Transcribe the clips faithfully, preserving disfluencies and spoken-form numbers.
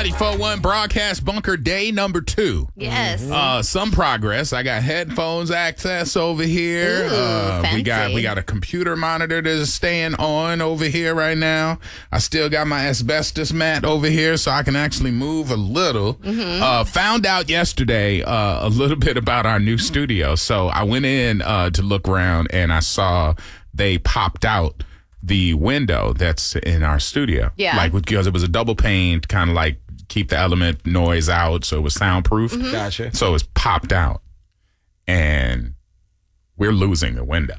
ninety-four point one broadcast bunker day number two. Yes. Uh, some progress. I got headphones access over here. Ooh, uh, fancy. We got we got a computer monitor that is staying on over here right now. I still got my asbestos mat over here, so I can actually move a little. Mm-hmm. Uh, found out yesterday uh, a little bit about our new studio. So I went in uh, to look around, and I saw they popped out the window that's in our studio. Yeah. Like, because it was a double pane, kind of like keep the element noise out, so it was soundproof. Mm-hmm. Gotcha. So it's popped out, and we're losing the window.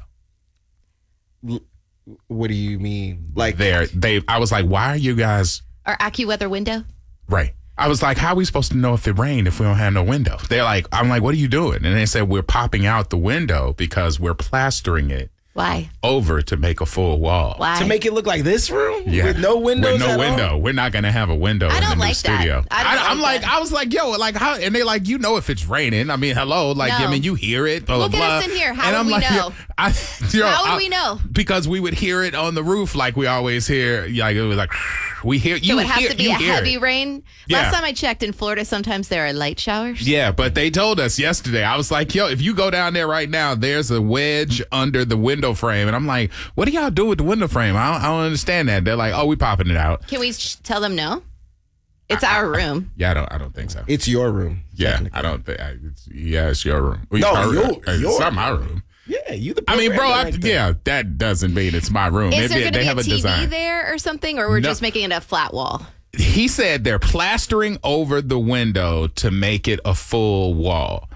What do you mean? Like There, they. I was like, why are you guys Our AccuWeather window? right? I was like, how are we supposed to know if it rained if we don't have no window? They're like, I'm like, what are you doing? And they said, we're popping out the window because we're plastering it Why? over to make a full wall. Why? to make it look like this room Yeah. with no windows With no at window. all? We're not going to have a window I in don't the new like that. studio. I don't I'm like like, that. I was like, yo, like how? And they like, you know, if it's raining. I mean, hello, like, No. I mean, you hear it. Blah, Look blah, at blah. us in here. How and would I'm we like, know? yo, I, yo, How would I- we know? Because we would hear it on the roof, like we always hear. Like it was like we hear. You So it has hear, to be you a hear heavy it. rain? Yeah. Last time I checked in Florida, sometimes there are light showers. Yeah, but they told us yesterday. I was like, yo, if you go down there right now, there's a wedge under the window frame. And I'm like, what do y'all do with the window frame? I don't, I don't understand that. They're like, oh, we popping it out. Can we sh- tell them no? It's our room. Yeah, I don't I don't think so. It's your room. Yeah, technically. I don't think. I, it's, yeah, it's your room. Well, No, our- your- it's your not my room. Yeah, you the I mean, bro, I, program director. yeah, that doesn't mean it's my room. Is It- there going to they be have a a T V design. there or something? Or we're No. just making it a flat wall? He said they're plastering over the window to make it a full wall.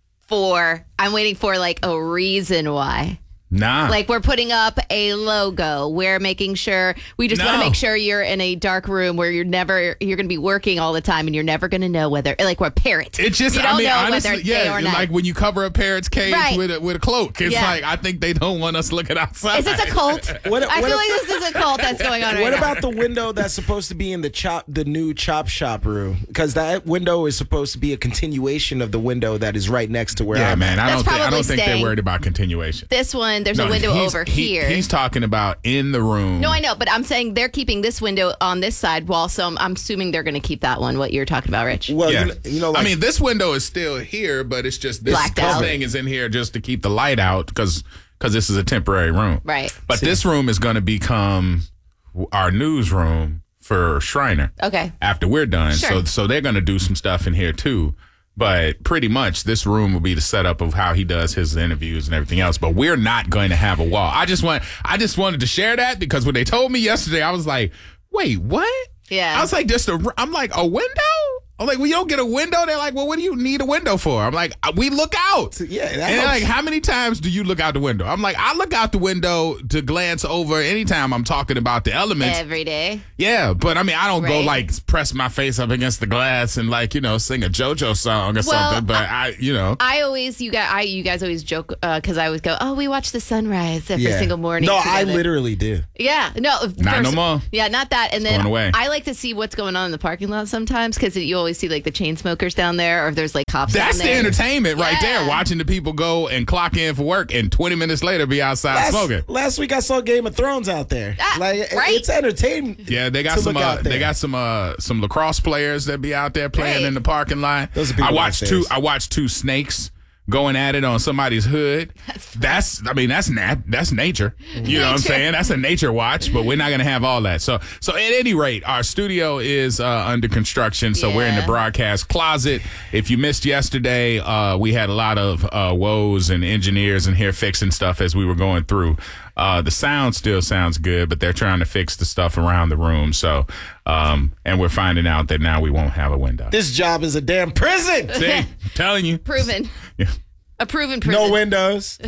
For, I'm waiting for like a reason why. Nah. Like we're putting up a logo. We're making sure we just want No. to make sure you're in a dark room where you're never you're going to be working all the time and you're never going to know whether like we're a parrot. It just, you don't I mean, know honestly, whether it's day yeah, or night. like when you cover a parrot's cage Right. with a, with a cloak. It's Yeah. like, I think they don't want us looking outside. Is this a cult? What- I what- feel like this is a cult that's going on right What now. about the window that's supposed to be in the chop, the new chop shop room? Because that window is supposed to be a continuation of the window that is right next to where Yeah, I'm man. I That's don't think I probably don't think they're staying. worried about continuation. this one? There's No, a window he's- over he- here. He's talking about in the room. No, I know, but I'm saying they're keeping this window on this side wall, so I'm, I'm assuming they're going to keep that one. What you're talking about, Rich? Well, Yeah. you know, you know, like, I mean, this window is still here, but it's just this, Blacked this out. thing is in here just to keep the light out because because this is a temporary room. Right. But this room is going to become our newsroom for Shriner. Okay. After we're done. Sure. So so they're going to do some stuff in here too. But pretty much this room will be the setup of how he does his interviews and everything else. But we're not going to have a wall. I just want I just wanted to share that because when they told me yesterday, I was like, wait, what? Yeah. I was like, just a, I'm like, a window? I'm like, well, you don't get a window? They're like, well, what do you need a window for? I'm like, we look out. Yeah, that And they're helps. like, how many times do you look out the window? I'm like, I look out the window to glance over anytime I'm talking about the elements. Every day. Yeah, but I mean, I don't go Right. like press my face up against the glass and like, you know, sing a JoJo song or Well, something. But I, you know, I always, you guys, I, you guys always joke because I always go, oh, we watch the sunrise every yeah. single morning. No, I together." literally do. Yeah, no, Not no first- more. Yeah, not that. And then going away. I like to see what's going on in the parking lot sometimes because you always see like the chain smokers down there, or if there's like cops. that's down the there. entertainment right Yeah. there. Watching the people go and clock in for work and twenty minutes later be outside Last, smoking. last week I saw Game of Thrones out there. Ah, like it- right? it's entertainment. Yeah, they got to some. look Uh, out there. they got some. Uh, some lacrosse players that be out there playing Right. in the parking lot. Those are people I watched downstairs. two. I watched two snakes going at it on somebody's hood. That's. I mean, that's nat. That's nature. You know what I'm Nature. saying? That's a nature watch. But we're not gonna have all that. So. So at any rate, our studio is uh, under construction. So we're in the Yeah. broadcast closet. If you missed yesterday, uh, we had a lot of uh, woes and engineers in here fixing stuff as we were going through. Uh, the sound still sounds good, but they're trying to fix the stuff around the room. So, um, and we're finding out that now we won't have a window. This job is a damn prison. See, I'm telling you. Proven. Yeah. A proven prison. No windows.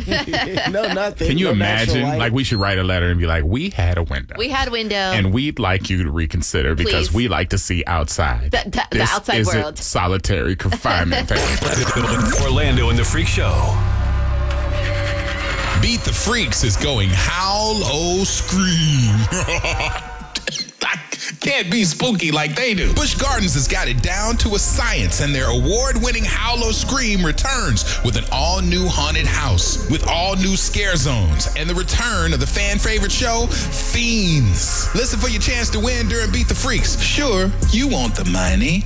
no nothing. Can you no natural imagine? light. Like, we should write a letter and be like, we had a window. We had a window. and we'd like you to reconsider because Please. we like to see outside. The- the- the This outside isn't world. solitary confinement. Orlando and the Freak Show. Beat the Freaks is going howl, oh, scream. Can't be spooky like they do. Busch Gardens has got it down to a science, and their award-winning Howlo Scream returns with an all-new haunted house, with all-new scare zones, and the return of the fan-favorite show, Fiends. Listen for your chance to win during Beat the Freaks. Sure, you want the money.